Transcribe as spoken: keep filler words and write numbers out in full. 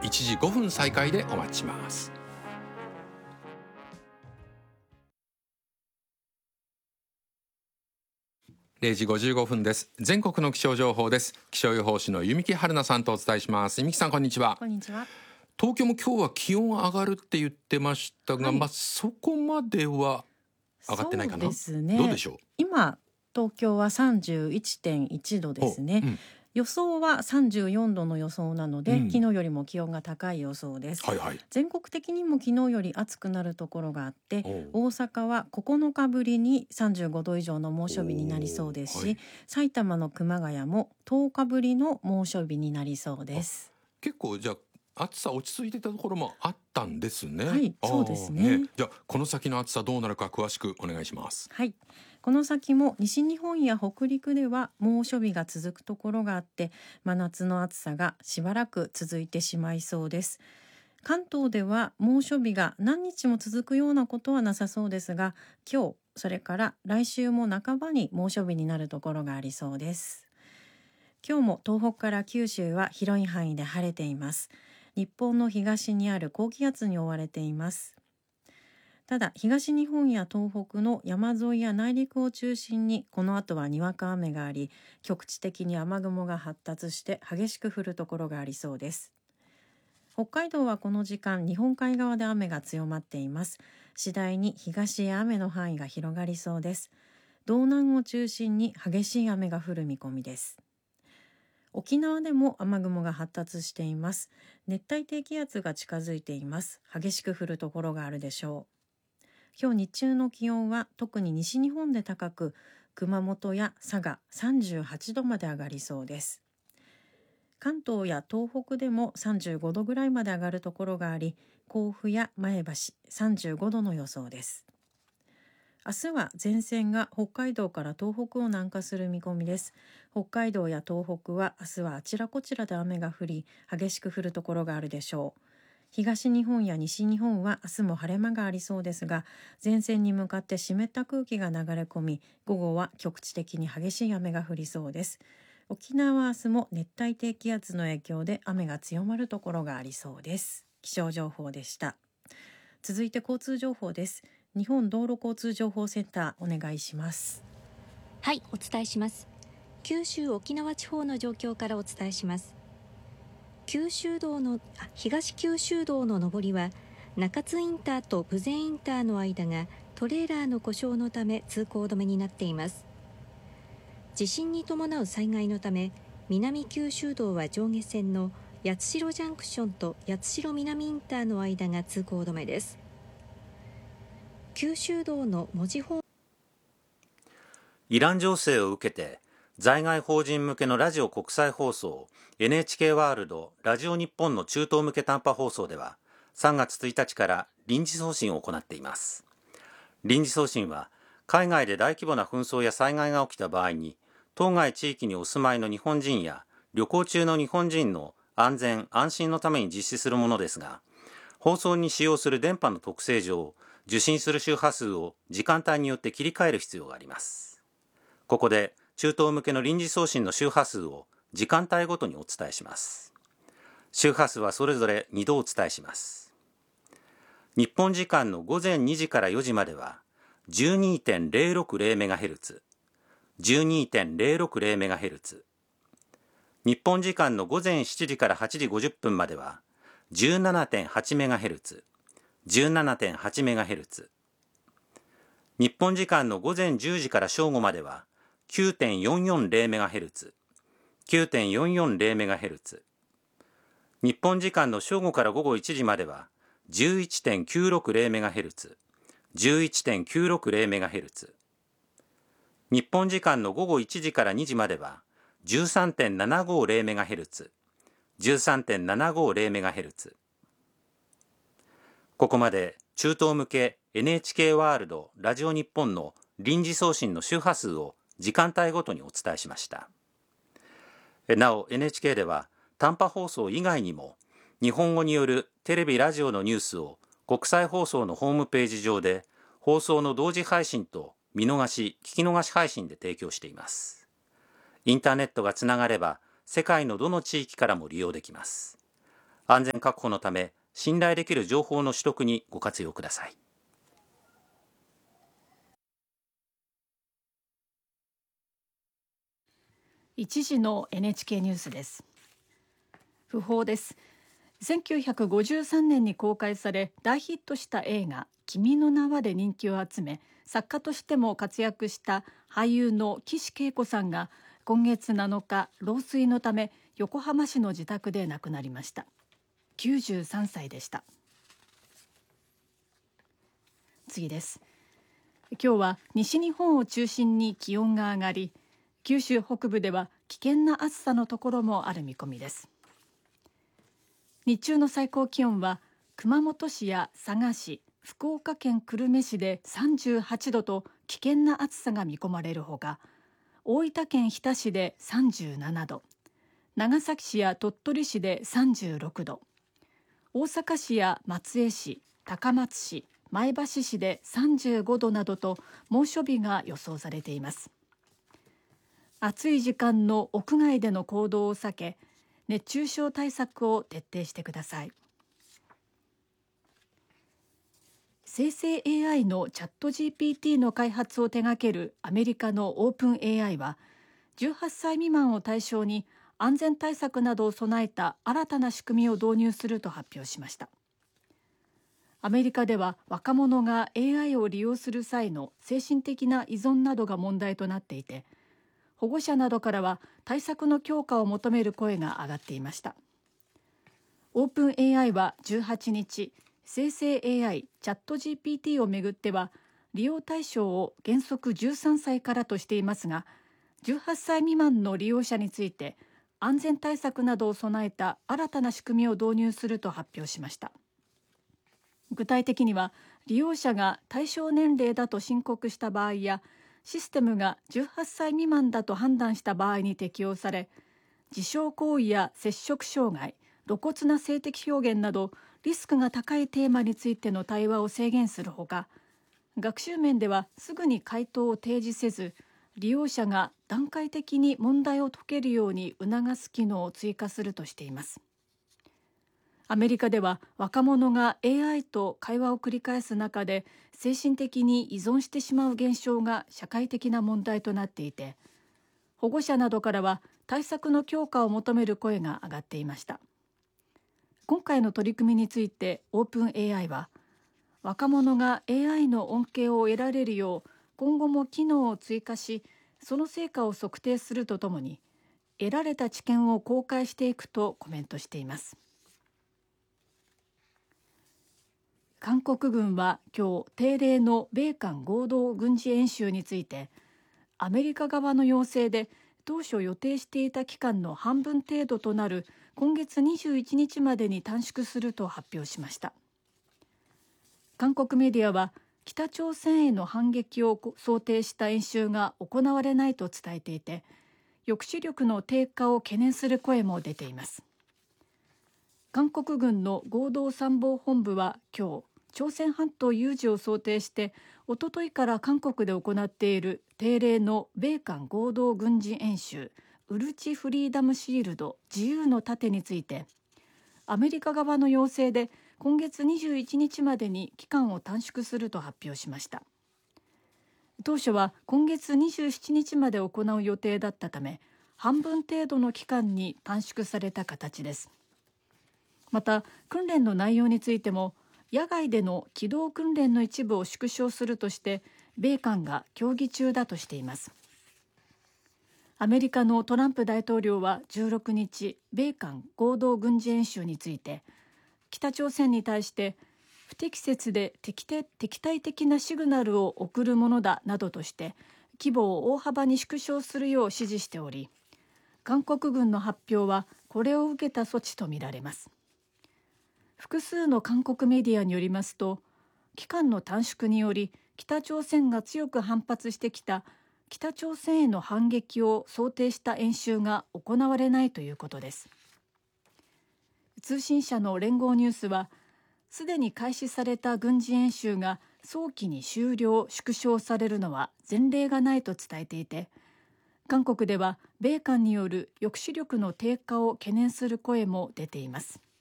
いちじごふん再開でお待ちします。れいじごじゅうごふんです。全国の気象情報です。気象予報士の弓木春菜さんとお伝えします。弓木さん、こんにちは。 こんにちは。 東京も今日は気温上がるって言ってましたが、 はい、 まあ、そこまでは上がってないかな。 そうですね。 どうでしょう。 今東京は さんじゅういってんいち 度ですね、うん、予想はさんじゅうよんどの予想なので、うん、昨日よりも気温が高い予想です、 はいはい、 全国的にも昨日より暑くなるところがあって、大阪はここのかぶりにさんじゅうごど以上の猛暑日になりそうですし、はい、埼玉の熊谷もとおかぶりの猛暑日になりそうです。 結構じゃあ暑さ落ち着いてたところもあったんですね。 はい、そうです ね, ね。じゃあこの先の暑さどうなるか詳しくお願いします。 はい、この先も西日本や北陸では猛暑日が続くところがあって、真夏の暑さがしばらく続いてしまいそうです。関東では猛暑日が何日も続くようなことはなさそうですが、今日それから来週も半ばに猛暑日になるところがありそうです。今日も東北から九州は広い範囲で晴れています。日本の東にある高気圧に覆われています。ただ東日本や東北の山沿いや内陸を中心にこの後はにわか雨があり、局地的に雨雲が発達して激しく降るところがありそうです。北海道はこの時間日本海側で雨が強まっています。次第に東へ雨の範囲が広がりそうです。道南を中心に激しい雨が降る見込みです。沖縄でも雨雲が発達しています。熱帯低気圧が近づいています。激しく降るところがあるでしょう。今日日中の気温は特に西日本で高く、熊本や佐賀さんじゅうはちどまで上がりそうです。関東や東北でもさんじゅうごどぐらいまで上がるところがあり、甲府や前橋さんじゅうごどの予想です。明日は前線が北海道から東北を南下する見込みです。北海道や東北は明日はあちらこちらで雨が降り、激しく降るところがあるでしょう。東日本や西日本は明日も晴れ間がありそうですが、前線に向かって湿った空気が流れ込み、午後は局地的に激しい雨が降りそうです。沖縄は明日も熱帯低気圧の影響で雨が強まるところがありそうです。気象情報でした。続いて交通情報です。日本道路交通情報センターお願いします。 はい、お伝えします。九州沖縄地方の状況からお伝えします。九州道の東九州道の上りは中津インターと豊前インターの間がトレーラーの故障のため通行止めになっています。地震に伴う災害のため南九州道は上下線の八代ジャンクションと八代南インターの間が通行止めです。九州道の門司方イラン情勢を受けて在外邦人向けのラジオ国際放送 エヌエイチケー ワールドラジオ日本の中東向け短波放送ではさんがつついたちから臨時送信を行っています。臨時送信は海外で大規模な紛争や災害が起きた場合に当該地域にお住まいの日本人や旅行中の日本人の安全安心のために実施するものですが、放送に使用する電波の特性上、受信する周波数を時間帯によって切り替える必要があります。ここで中東向けの臨時送信の周波数を時間帯ごとにお伝えします。周波数はそれぞれにどお伝えします。日本時間の午前にじからよじまでは じゅうにてんぜろろくぜろメガヘルツ、じゅうにてんぜろろくぜろメガヘルツ。日本時間の午前しちじからはちじごじゅっぷんまでは じゅうななてんはちメガヘルツ、じゅうななてんはちメガヘルツ。日本時間の午前じゅうじから正午までは きゅうてんよんよんぜろメガヘルツ、きゅうてんよんよんぜろメガヘルツ。日本時間の正午から午後いちじまでは じゅういってんきゅうろくぜろメガヘルツ、じゅういってんきゅうろくぜろメガヘルツ。日本時間の午後いちじからにじまでは じゅうさんてんななごぜろメガヘルツ、じゅうさんてんななごぜろメガヘルツ。ここまで中東向け エヌエイチケー ワールドラジオ日本の臨時送信の周波数を時間帯ごとにお伝えしました。なお エヌエイチケー では短波放送以外にも日本語によるテレビラジオのニュースを国際放送のホームページ上で放送の同時配信と見逃し聞き逃し配信で提供しています。インターネットがつながれば世界のどの地域からも利用できます。 安全確保のため信頼できる情報の取得にご活用ください。 一時の エヌエイチケー ニュースです。訃報です。せんきゅうひゃくごじゅうさんねんに公開され大ヒットした映画君の名はで人気を集め、作家としても活躍した俳優の岸恵子さんが今月なのか老衰のため横浜市の自宅で亡くなりました。きゅうじゅうさんさいでした。次です。今日は西日本を中心に気温が上がり、九州北部では危険な暑さのところもある見込みです。日中の最高気温は熊本市や佐賀市、福岡県久留米市でさんじゅうはちどと危険な暑さが見込まれるほか、大分県日田市でさんじゅうななど、長崎市や鳥取市でさんじゅうろくど、大阪市や松江市、高松市、前橋市でさんじゅうごどなどと猛暑日が予想されています。暑い時間の屋外での行動を避け、熱中症対策を徹底してください。生成 エーアイ のチャット ジーピーティー の開発を手掛けるアメリカのオープン エーアイ は、じゅうはっさい未満を対象に安全対策などを備えた新たな仕組みを導入すると発表しました。アメリカでは若者が エーアイ を利用する際の精神的な依存などが問題となっていて、保護者などからは対策の強化を求める声が上がっていました。オープン エーアイ はじゅうはちにち、生成 エーアイ チャット ジーピーティー をめぐっては利用対象を原則じゅうさんさいからとしていますが、じゅうはっさい未満の利用者について安全対策などを備えた新たな仕組みを導入すると発表しました。具体的には、利用者が対象年齢だと申告した場合や、システムがじゅうはっさい未満だと判断した場合に適用され、自傷行為や摂食障害、露骨な性的表現などリスクが高いテーマについての対話を制限するほか、学習面ではすぐに回答を提示せず、利用者が段階的に問題を解けるように促す機能を追加するとしています。アメリカでは若者が エーアイ と会話を繰り返す中で精神的に依存してしまう現象が社会的な問題となっていて、保護者などからは対策の強化を求める声が上がっていました。今回の取り組みについてオープン エーアイ は、若者が エーアイ の恩恵を得られるよう今後も機能を追加し、その成果を測定するとともに得られた知見を公開していくとコメントしています。韓国軍は今日、定例の米韓合同軍事演習について、アメリカ側の要請で当初予定していた期間の半分程度となる今月にじゅういちにちまでに短縮すると発表しました。韓国メディアは、北朝鮮への反撃を想定した演習が行われないと伝えていて、抑止力の低下を懸念する声も出ています。韓国軍の合同参謀本部は今日、朝鮮半島有事を想定しておとといから韓国で行っている定例の米韓合同軍事演習ウルチフリーダムシールド自由の盾について、アメリカ側の要請で今月にじゅういちにちまでに期間を短縮すると発表しました。当初は今月にじゅうしちにちまで行う予定だったため、半分程度の期間に短縮された形です。また、訓練の内容についても、野外での機動訓練の一部を縮小するとして米韓が協議中だとしています。アメリカのトランプ大統領はじゅうろくにち、米韓合同軍事演習について、北朝鮮に対して不適切で敵対的なシグナルを送るものだなどとして規模を大幅に縮小するよう指示しており、韓国軍の発表はこれを受けた措置とみられます。複数の韓国メディアによりますと、期間の短縮により北朝鮮が強く反発してきた北朝鮮への反撃を想定した演習が行われないということです。通信社の連合ニュースは、すでに開始された軍事演習が早期に終了・縮小されるのは前例がないと伝えていて、韓国では米韓による抑止力の低下を懸念する声も出ています。